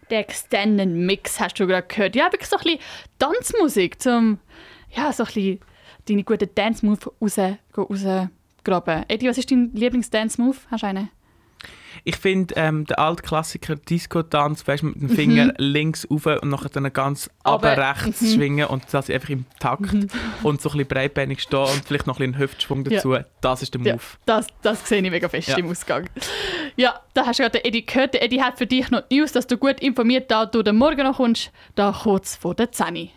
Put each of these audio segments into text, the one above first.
Der Extended Mix hast du gerade gehört. Ja, wirklich so ein bisschen Tanzmusik, um ja, so ein bisschen deine guten Dance-Move rausgraben. Eddie, was ist dein Lieblings-Dance-Move? Hast du einen? Ich finde der alte Klassiker Disco-Tanz, weißt, mit dem Finger links rauf und nachher dann ganz runter rechts schwingen und das einfach im Takt und so ein bisschen breitbeinig stehen und vielleicht noch ein bisschen Hüftschwung dazu. Ja. Das ist der Move. Ja, das sehe ich mega fest im Ausgang. Ja, da hast du gerade den Eddie gehört. Der Eddie hat für dich noch die News, dass du gut informiert da durch den Morgen noch kommst, da kurz vor der 10.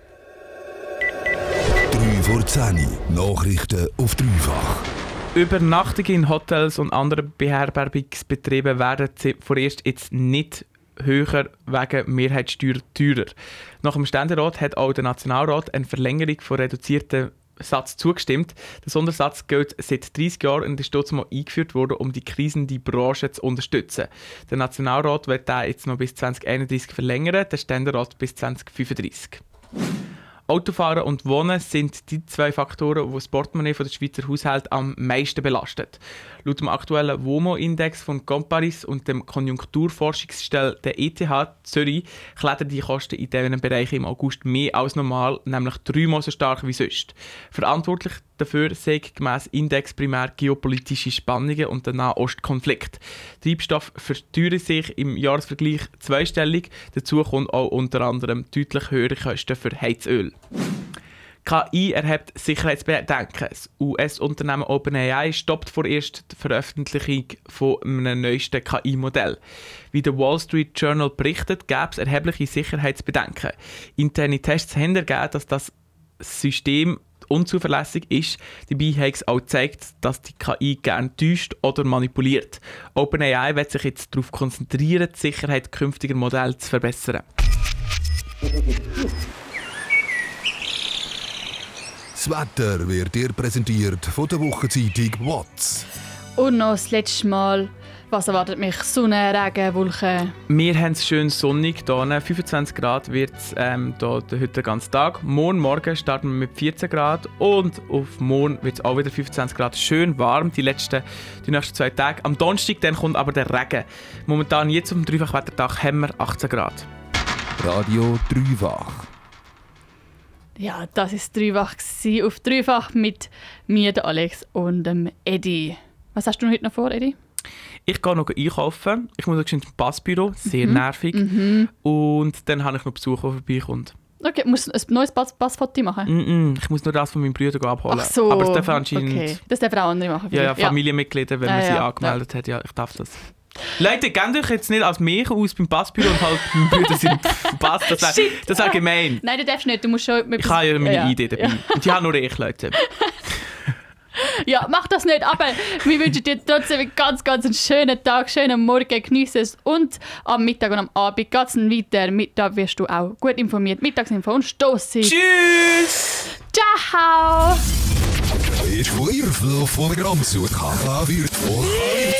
3 vor 10. Nachrichten auf dreifach. Übernachtungen in Hotels und anderen Beherbergungsbetrieben werden vorerst jetzt nicht höher wegen Mehrheitssteuer teurer. Nach dem Ständerat hat auch der Nationalrat eine Verlängerung von reduzierten Satz zugestimmt. Der Sondersatz gilt seit 30 Jahren und ist dort mal eingeführt worden, um die krisende Branche zu unterstützen. Der Nationalrat wird den jetzt noch bis 2031 verlängern, der Ständerat bis 2035. Autofahren und Wohnen sind die 2 Faktoren, die das Portemonnaie der Schweizer Haushalte am meisten belastet. Laut dem aktuellen WOMO-Index von Comparis und dem Konjunkturforschungsstelle der ETH Zürich klettern die Kosten in diesen Bereichen im August mehr als normal, nämlich 3-mal so stark wie sonst. Verantwortlich dafür sind gemäss Index primär geopolitische Spannungen und der Nahostkonflikt. Treibstoffe verteuern sich im Jahresvergleich zweistellig. Dazu kommt auch unter anderem deutlich höhere Kosten für Heizöl. KI erhebt Sicherheitsbedenken. Das US-Unternehmen OpenAI stoppt vorerst die Veröffentlichung von einem neuesten KI-Modell. Wie der Wall Street Journal berichtet, gäbe es erhebliche Sicherheitsbedenken. Interne Tests haben ergeben, dass das System unzuverlässig ist. Dabei hat es auch gezeigt, dass die KI gerne täuscht oder manipuliert. OpenAI wird sich jetzt darauf konzentrieren, die Sicherheit künftiger Modelle zu verbessern. Das Wetter wird dir präsentiert von der Wochenzeitung WATZ. Und noch das letzte Mal, was erwartet mich? Sonne, Regen, Wolken? Wir haben es schön sonnig hier. 25 Grad wird es heute den ganzen Tag. Morgen starten wir mit 14 Grad und auf morgen wird es auch wieder 25 Grad. Schön warm die nächsten 2 Tage. Am Donnerstag dann kommt aber der Regen. Momentan jetzt auf dem Dreifachwettertag haben wir 18 Grad. Radio Dreifach. Ja, das war Dreifach. Auf Dreifach mit mir, der Alex und dem Eddie. Was hast du heute noch vor, Eddie? Ich gehe noch einkaufen. Ich muss noch ins Passbüro. Sehr nervig. Und dann habe ich noch Besuch, der vorbeikommt. Okay, musst du ein neues Passfoto machen? Ich muss nur das von meinem Bruder abholen. Ach so. Aber das darf anscheinend... Okay. Das darf auch andere machen. Ja, Familienmitglieder, wenn man sie angemeldet hat. Ja, ich darf das. Leute, gebt euch jetzt nicht als Märchen aus beim Passbüro und halt mein Bruder sind Pass. Das wäre gemein. Nein, das darfst du nicht. Du musst schon... Ich habe ja meine Idee dabei. Und die haben nur ich, Leute. Ja, mach das nicht, aber wir wünschen dir trotzdem einen ganz, ganz einen schönen Tag, schönen Morgen, genieße es und am Mittag und am Abend geht es weiter. Mittag wirst du auch gut informiert. Mittagsinfo und Stoss. Tschüss! Ciao! Ist von Ihr Programm so, wird